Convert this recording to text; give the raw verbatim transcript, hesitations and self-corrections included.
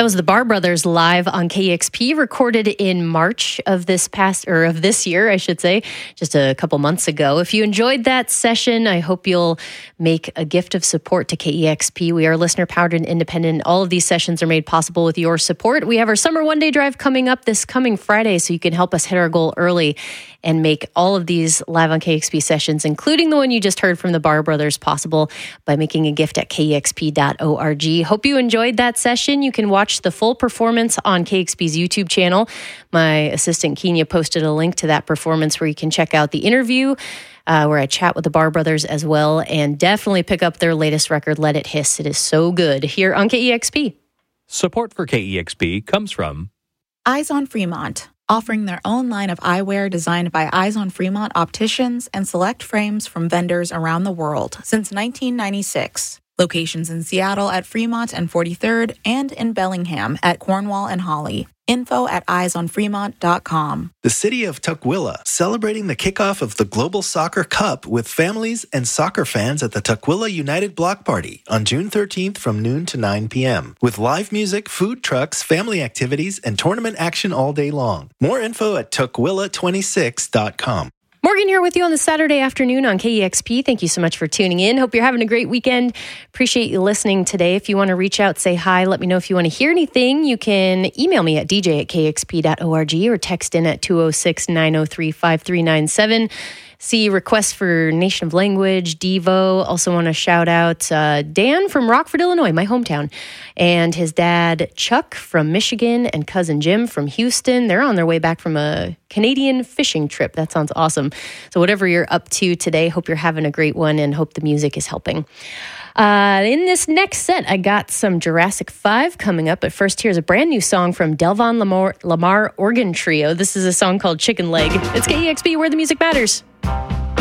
was the Barr Brothers live on K E X P, recorded in March of this past, or of this year, I should say, just a couple months ago. If you enjoyed that session, I hope you'll make a gift of support to K E X P. We are listener-powered and independent. All of these sessions are made possible with your support. We have our Summer One-Day Drive coming up this coming Friday, so you can help us hit our goal early and make all of these live on K E X P sessions, including the one you just heard from the Barr Brothers, possible by making a gift at K E X P dot org. Hope you enjoyed that session. You can watch the full performance on K E X P's YouTube channel. My assistant Kenya posted a link to that performance where you can check out the interview uh, where I chat with the Barr Brothers as well, and definitely pick up their latest record, Let It Hiss. It is so good, here on K E X P. Support for K E X P comes from Eyes on Fremont, offering their own line of eyewear designed by Eyes on Fremont opticians and select frames from vendors around the world since nineteen ninety-six. Locations in Seattle at Fremont and forty-third and in Bellingham at Cornwall and Holly. Info at eyes on fremont dot com. The city of Tukwila, celebrating the kickoff of the Global Soccer Cup with families and soccer fans at the Tukwila United Block Party on June thirteenth from noon to nine p.m. with live music, food trucks, family activities, and tournament action all day long. More info at tukwila twenty-six dot com. Morgan here with you on the Saturday afternoon on K E X P. Thank you so much for tuning in. Hope you're having a great weekend. Appreciate you listening today. If you want to reach out, say hi, let me know if you want to hear anything. You can email me at d j at k x p dot org or text in at two oh six, nine oh three, five three nine seven. See requests for Nation of Language, Devo. Also want to shout out uh, Dan from Rockford, Illinois, my hometown, and his dad, Chuck, from Michigan, and cousin Jim from Houston. They're on their way back from a Canadian fishing trip. That sounds awesome. So whatever you're up to today, hope you're having a great one and hope the music is helping. Uh, in this next set, I got some Jurassic five coming up, but first here's a brand new song from Delvon Lamar, Lamar Organ Trio. This is a song called Chicken Leg. It's K E X P, where the music matters.